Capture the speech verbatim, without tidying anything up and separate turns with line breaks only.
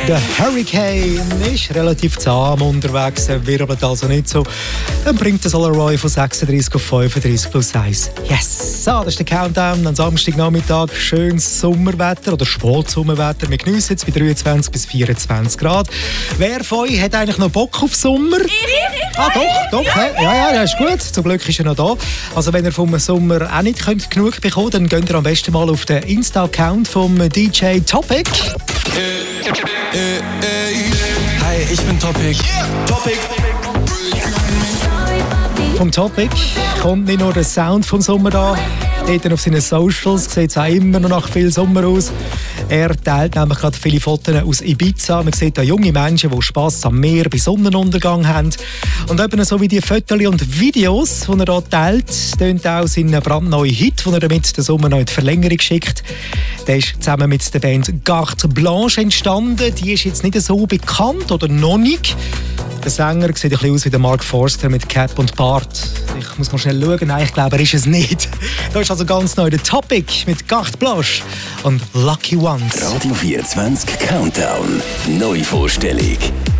Der Hurricane ist relativ zahm unterwegs, er wirbelt also nicht so. Dann bringt der Solaroy von sechsunddreißig auf fünfunddreißig plus eins. Yes! So, das ist der Countdown am Samstagnachmittag. Schönes Sommerwetter oder Spätsommerwetter. Wir geniessen es bei dreiundzwanzig bis vierundzwanzig Grad. Wer von euch hat eigentlich noch Bock auf Sommer? Ah, doch, doch. Ja, ja, ja, ist gut. Zum Glück ist er noch da. Also, wenn ihr vom Sommer auch nicht könnt genug bekommen könnt, dann geht ihr am besten mal auf den Insta-Account vom D J Topic.
Hi, ich bin Topic. Yeah. Topic.
Vom Topic kommt nicht nur der Sound vom Sommer an. Dort auf seinen Socials sieht es auch immer noch nach viel Sommer aus. Er teilt nämlich gerade viele Fotos aus Ibiza. Man sieht da junge Menschen, die Spass am Meer bei Sonnenuntergang haben. Und eben so wie die Fotos und Videos, die er hier teilt, tönt auch sein brandneuer Hit, den er damit den Sommer noch in die Verlängerung schickt. Der ist zusammen mit der Band Carte Blanche entstanden. Die ist jetzt nicht so bekannt oder noch nicht. Der Sänger sieht ein bisschen aus wie der Mark Forster mit Cap und Bart. Ich muss mal schnell schauen. Nein, ich glaube, er ist es nicht. Da ist also ganz neu der Topic mit Carte Blanche und Lucky Ones.
Radio vierundzwanzig Countdown. Neuvorstellung.